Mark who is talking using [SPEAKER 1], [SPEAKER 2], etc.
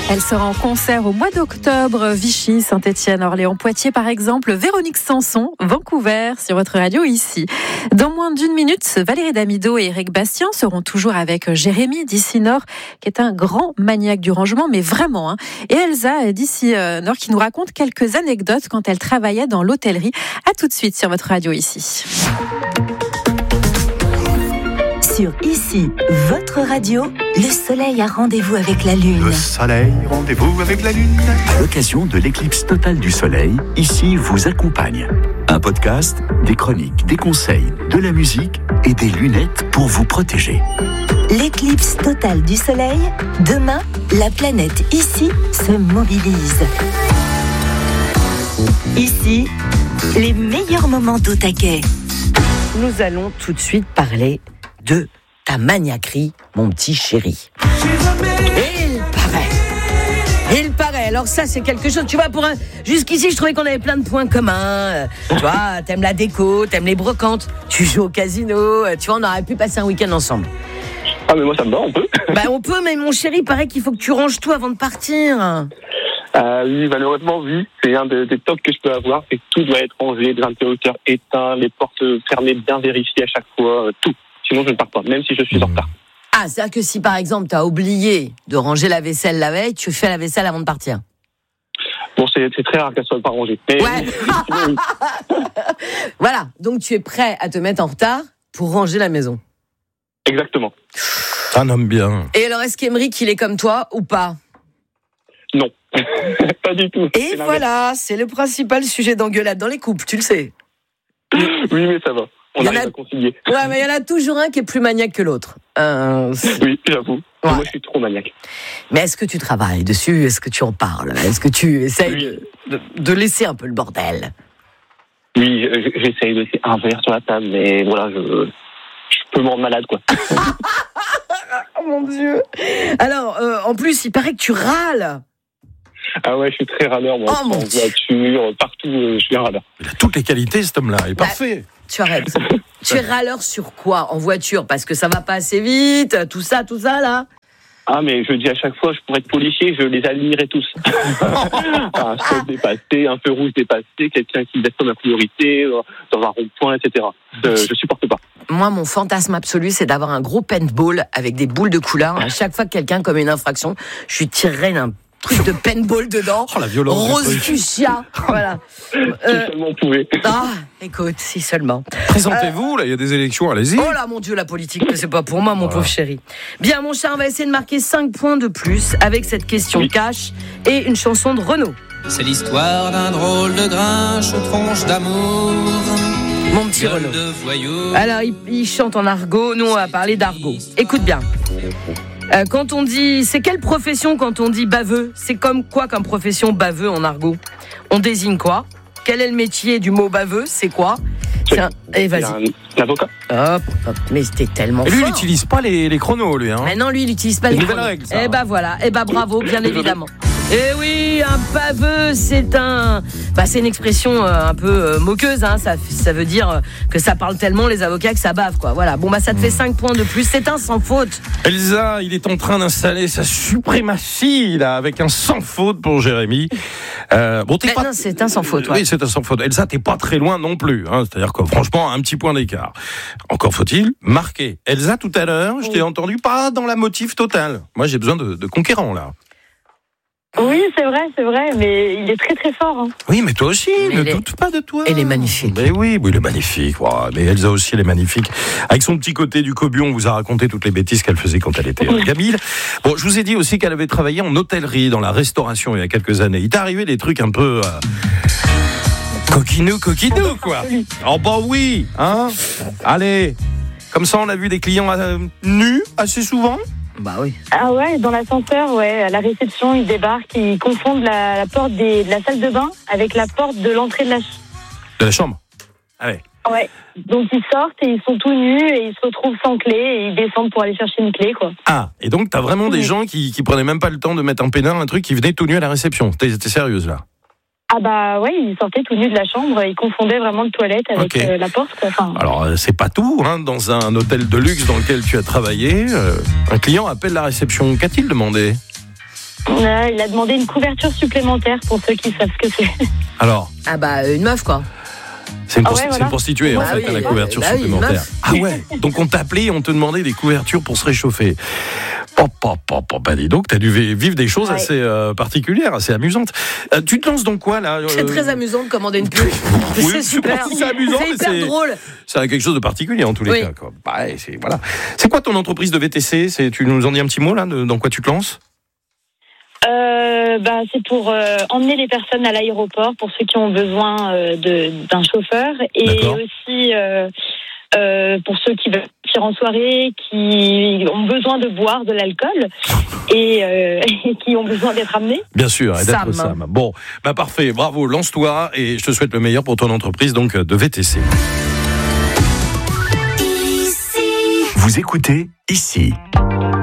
[SPEAKER 1] Elle sera en concert au mois d'octobre, Vichy, Saint-Étienne, Orléans, Poitiers par exemple, Véronique Sanson, Vancouver, sur votre radio ici. Dans moins d'une minute, Valérie Damido et Éric Bastien seront toujours avec Jérémy d'ici Nord, qui est un grand maniaque du rangement, mais vraiment. Et Elsa d'ici Nord qui nous raconte quelques anecdotes quand elle travaillait dans l'hôtellerie. À tout de suite sur votre radio ici.
[SPEAKER 2] Sur Ici, votre radio, le soleil a rendez-vous avec la lune.
[SPEAKER 3] Le soleil, rendez-vous avec la lune.
[SPEAKER 4] À l'occasion de l'éclipse totale du soleil, Ici vous accompagne. Un podcast, des chroniques, des conseils, de la musique et des lunettes pour vous protéger.
[SPEAKER 2] L'éclipse totale du soleil, demain, la planète Ici se mobilise. Ici, les meilleurs moments d'au taquet.
[SPEAKER 5] Nous allons tout de suite parler de ta maniaquerie, mon petit chéri. Il paraît. Alors ça, c'est quelque chose. Tu vois, jusqu'ici, je trouvais qu'on avait plein de points communs. Tu vois, t'aimes la déco, t'aimes les brocantes, tu joues au casino. Tu vois, on aurait pu passer un week-end ensemble.
[SPEAKER 6] Ah, mais moi, ça me va, on peut.
[SPEAKER 5] On peut, mais mon chéri, il paraît qu'il faut que tu ranges tout avant de partir.
[SPEAKER 6] Oui, malheureusement, oui. C'est un des tocs que je peux avoir. C'est que tout doit être rangé, les interrupteurs éteints, les portes fermées, bien vérifiées à chaque fois, tout. Sinon, je ne pars pas, même si je suis en retard.
[SPEAKER 5] Ah, c'est-à-dire que si, par exemple, tu as oublié de ranger la vaisselle la veille, tu fais la vaisselle avant de partir.
[SPEAKER 6] Bon, c'est très rare qu'elle soit pas rangée. Mais
[SPEAKER 5] ouais.
[SPEAKER 6] Oui.
[SPEAKER 5] Voilà, donc tu es prêt à te mettre en retard pour ranger la maison.
[SPEAKER 6] Exactement.
[SPEAKER 3] Un homme bien.
[SPEAKER 5] Et alors, est-ce qu'Emeric, il est comme toi ou pas ?
[SPEAKER 6] Non, pas du tout.
[SPEAKER 5] Et voilà, c'est le principal sujet d'engueulade dans les couples, tu le sais.
[SPEAKER 6] Oui, mais ça va. On arrive à concilier.
[SPEAKER 5] Ouais, mais il y en a toujours un qui est plus maniaque que l'autre.
[SPEAKER 6] Oui, j'avoue. Ouais. Moi, je suis trop maniaque.
[SPEAKER 5] Mais est-ce que tu travailles dessus ? Est-ce que tu en parles ? Est-ce que tu essayes de laisser un peu le bordel ?
[SPEAKER 6] Oui, j'essaye de laisser un verre sur la table, mais voilà, je peux me rendre malade, quoi.
[SPEAKER 5] Oh mon Dieu ! Alors, en plus, il paraît que tu râles.
[SPEAKER 6] Ah ouais, je suis très râleur, moi. En voiture, partout, je suis un râleur.
[SPEAKER 3] Il a toutes les qualités, cet homme-là. Il est parfait.
[SPEAKER 5] Tu arrêtes. Tu es râleur sur quoi ? En voiture ? Parce que ça va pas assez vite, tout ça, là ?
[SPEAKER 6] Ah, mais je dis à chaque fois, je pourrais être policier, je les admirais tous. Un stop dépassé, un feu rouge dépassé, quelqu'un qui laisse comme la priorité, dans un rond-point, etc. Je supporte pas.
[SPEAKER 5] Moi, mon fantasme absolu, c'est d'avoir un gros paintball avec des boules de couleur. À chaque fois que quelqu'un commet une infraction, je lui tirerais un truc de paintball dedans.
[SPEAKER 3] Oh, la violence.
[SPEAKER 5] Rose fuchsia. Voilà.
[SPEAKER 6] Si seulement on pouvait.
[SPEAKER 5] Ah, écoute, si seulement.
[SPEAKER 3] Présentez-vous, là, il y a des élections, allez-y.
[SPEAKER 5] Oh là, mon Dieu, la politique, c'est pas pour moi, mon pauvre chéri. Bien, mon cher, on va essayer de marquer 5 points de plus avec cette question cash et une chanson de Renaud.
[SPEAKER 7] C'est l'histoire d'un drôle de grinche, tronche d'amour.
[SPEAKER 5] Mon petit Renaud. Alors, il chante en argot, nous on va parler d'argot. Écoute bien. Quand on dit, c'est quelle profession quand on dit baveux ? C'est comme quoi comme profession baveux en argot ? On désigne quoi ? Quel est le métier du mot baveux ? C'est quoi ? Allez, vas-y.
[SPEAKER 6] Un avocat.
[SPEAKER 5] Hop, mais c'était tellement fort.
[SPEAKER 3] Et lui, il n'utilise pas les chronos, lui. Hein.
[SPEAKER 5] Mais non, lui, il n'utilise pas les chronos.
[SPEAKER 3] Règles, ça.
[SPEAKER 5] Voilà. Bravo, bien évidemment. Eh oui, un baveux, c'est une expression un peu moqueuse, hein. Ça veut dire que ça parle tellement les avocats que ça bave, quoi. Voilà. Bon, ça te fait 5 points de plus. C'est un sans faute.
[SPEAKER 3] Elsa, il est en train d'installer sa suprématie, là, avec un sans faute pour Jérémy. Non,
[SPEAKER 5] c'est un sans faute, ouais.
[SPEAKER 3] Oui, c'est un sans faute. Elsa, t'es pas très loin non plus, hein. C'est-à-dire que, franchement, un petit point d'écart. Encore faut-il marquer. Elsa, tout à l'heure, je t'ai entendu pas dans la motive totale. Moi, j'ai besoin de conquérants, là.
[SPEAKER 8] Oui, c'est vrai, mais il est très très fort. Hein.
[SPEAKER 3] Oui, mais toi aussi, ne doute pas de toi.
[SPEAKER 5] Elle est magnifique.
[SPEAKER 3] Mais oui, il est magnifique. Wow. Mais Elsa aussi, elle est magnifique. Avec son petit côté du cobion, on vous a raconté toutes les bêtises qu'elle faisait quand elle était gamine. Bon, je vous ai dit aussi qu'elle avait travaillé en hôtellerie, dans la restauration il y a quelques années. Il t'est arrivé des trucs un peu... coquinou, quoi. Oh bah oui, hein. Allez, comme ça on a vu des clients nus assez souvent.
[SPEAKER 5] Bah oui.
[SPEAKER 8] Ah ouais, dans l'ascenseur, à la réception, ils débarquent, ils confondent la porte de la salle de bain avec la porte de l'entrée de
[SPEAKER 3] la chambre. Allez.
[SPEAKER 8] Ouais. Donc ils sortent et ils sont tout nus et ils se retrouvent sans clé et ils descendent pour aller chercher une clé, quoi.
[SPEAKER 3] Ah, et donc t'as vraiment des gens qui prenaient même pas le temps de mettre un pénal, un truc, qui venaient tout nus à la réception. T'es sérieuse là?
[SPEAKER 8] Ah bah ouais, ils sortaient tout nus de la chambre, ils confondaient vraiment le toilette avec la porte, quoi. Enfin...
[SPEAKER 3] Alors c'est pas tout, hein. Dans un hôtel de luxe dans lequel tu as travaillé, un client appelle la réception. Qu'a-t-il demandé?
[SPEAKER 8] Il a demandé une couverture supplémentaire pour ceux qui savent ce que c'est.
[SPEAKER 3] Alors,
[SPEAKER 5] Ah bah, une meuf, quoi.
[SPEAKER 3] c'est une,
[SPEAKER 8] Ah ouais,
[SPEAKER 3] c'est
[SPEAKER 8] voilà.
[SPEAKER 3] une prostituée en
[SPEAKER 5] Ah
[SPEAKER 3] fait,
[SPEAKER 5] oui,
[SPEAKER 3] la couverture
[SPEAKER 5] bah oui,
[SPEAKER 3] supplémentaire.
[SPEAKER 5] meuf.
[SPEAKER 3] Ah ouais. Donc on t'appelait, et on te demandait des couvertures pour se réchauffer. Bah dis donc, t'as dû vivre des choses
[SPEAKER 8] Ouais.
[SPEAKER 3] assez particulières, assez amusantes. Tu te lances dans quoi là
[SPEAKER 5] C'est très amusant de commander une pub.
[SPEAKER 3] Oui,
[SPEAKER 5] C'est super.
[SPEAKER 3] c'est amusant,
[SPEAKER 5] C'est
[SPEAKER 3] mais
[SPEAKER 5] hyper drôle.
[SPEAKER 3] c'est quelque chose de particulier en tous les
[SPEAKER 5] Oui.
[SPEAKER 3] cas. Quoi. Bah, voilà. C'est quoi ton entreprise de VTC? Tu nous en dis un petit mot là, dans quoi tu te lances?
[SPEAKER 8] C'est pour emmener les personnes à l'aéroport pour ceux qui ont besoin d'un chauffeur et
[SPEAKER 3] D'accord.
[SPEAKER 8] aussi pour ceux qui veulent partir en soirée, qui ont besoin de boire de l'alcool et qui ont besoin d'être amenés.
[SPEAKER 3] Bien sûr, et d'être
[SPEAKER 5] Sam.
[SPEAKER 3] Sam. Bon, bah parfait, bravo, lance-toi et je te souhaite le meilleur pour ton entreprise donc de VTC.
[SPEAKER 4] Vous écoutez ici.